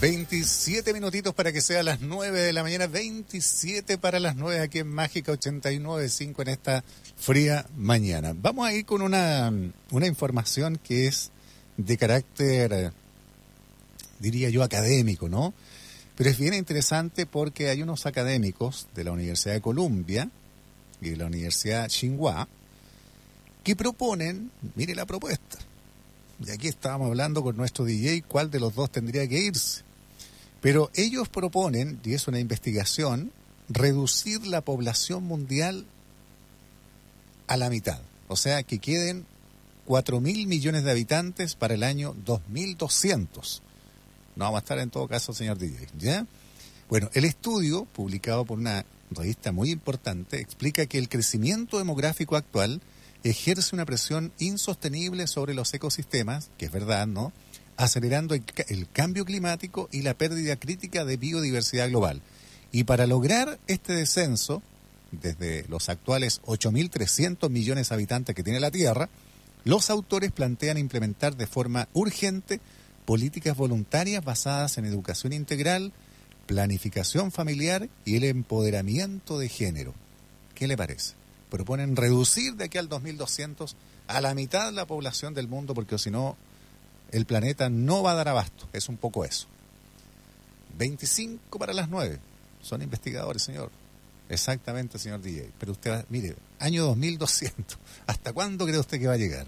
27 minutitos para que sea las 9 de la mañana, 27 para las 9 aquí en Mágica 89.5 en esta fría mañana. Vamos a ir con una información que es de carácter, diría yo, académico, ¿no? Pero es bien interesante porque hay unos académicos de la Universidad de Columbia y de la Universidad Tsinghua que proponen, mire la propuesta, y aquí estábamos hablando con nuestro DJ cuál de los dos tendría que irse, pero ellos proponen, y es una investigación, reducir la población mundial a la mitad, o sea que queden 4.000 millones de habitantes para el año 2200. No vamos a estar en todo caso, señor DJ, ¿ya? Bueno, el estudio, publicado por una revista muy importante, explica que el crecimiento demográfico actual ejerce una presión insostenible sobre los ecosistemas, que es verdad, ¿no?, acelerando el cambio climático y la pérdida crítica de biodiversidad global. Y para lograr este descenso, desde los actuales 8.300 millones de habitantes que tiene la Tierra, los autores plantean implementar de forma urgente políticas voluntarias basadas en educación integral, planificación familiar y el empoderamiento de género. ¿Qué le parece? Proponen reducir de aquí al 2200 a la mitad la población del mundo, porque si no, el planeta no va a dar abasto. Es un poco eso. 25 para las 9. Son investigadores, señor. Exactamente, señor DJ. Pero usted, mire, año 2200. ¿Hasta cuándo cree usted que va a llegar?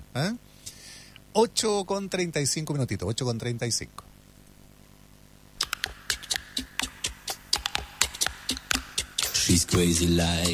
8:35 minutitos, 8:35. She's crazy like